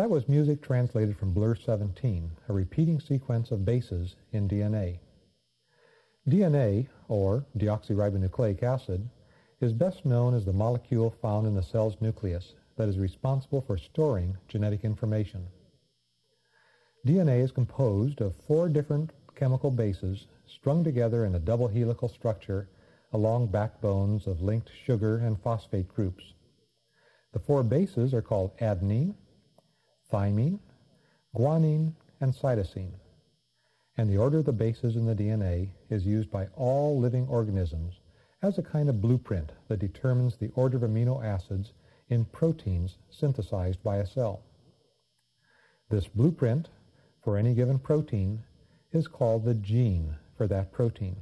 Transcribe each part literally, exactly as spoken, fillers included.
That was music translated from Blur seventeen, a repeating sequence of bases in D N A. D N A, or deoxyribonucleic acid, is best known as the molecule found in the cell's nucleus that is responsible for storing genetic information. D N A is composed of four different chemical bases strung together in a double helical structure along backbones of linked sugar and phosphate groups. The four bases are called adenine, thymine, guanine, and cytosine, and the order of the bases in the D N A is used by all living organisms as a kind of blueprint that determines the order of amino acids in proteins synthesized by a cell. This blueprint for any given protein is called the gene for that protein.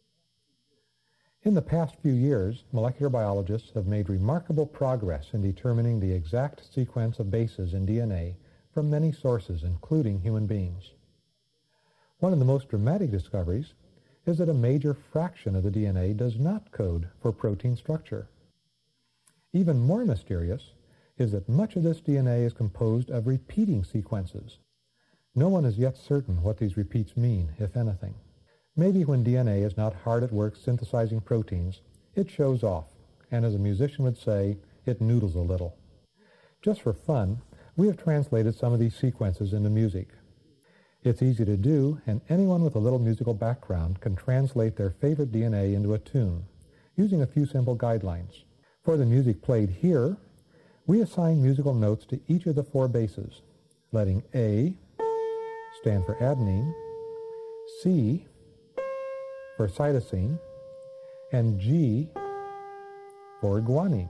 In the past few years, molecular biologists have made remarkable progress in determining the exact sequence of bases in D N A from many sources, including human beings. One of the most dramatic discoveries is that a major fraction of the D N A does not code for protein structure. Even more mysterious is that much of this D N A is composed of repeating sequences. No one is yet certain what these repeats mean, if anything. Maybe when D N A is not hard at work synthesizing proteins, it shows off, and as a musician would say, it noodles a little. Just for fun, we have translated some of these sequences into music. It's easy to do, and anyone with a little musical background can translate their favorite D N A into a tune, using a few simple guidelines. For the music played here, we assign musical notes to each of the four bases, letting A stand for adenine, C for cytosine, and G for guanine.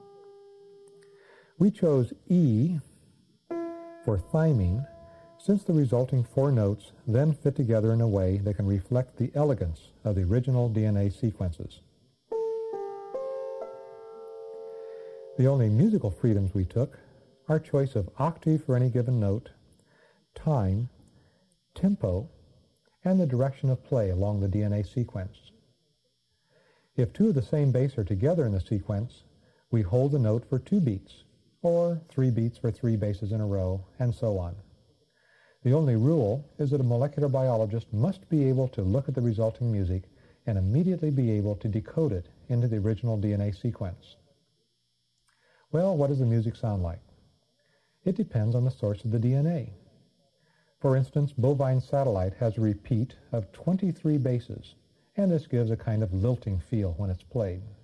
We chose E for thymine since the resulting four notes then fit together in a way that can reflect the elegance of the original D N A sequences. The only musical freedoms we took are choice of octave for any given note, time, tempo, and the direction of play along the D N A sequence. If two of the same bass are together in a sequence, we hold the note for two beats, or three beats for three basses in a row, and so on. The only rule is that a molecular biologist must be able to look at the resulting music and immediately be able to decode it into the original D N A sequence. Well, what does the music sound like? It depends on the source of the D N A. For instance, bovine satellite has a repeat of twenty-three bases, and this gives a kind of lilting feel when it's played.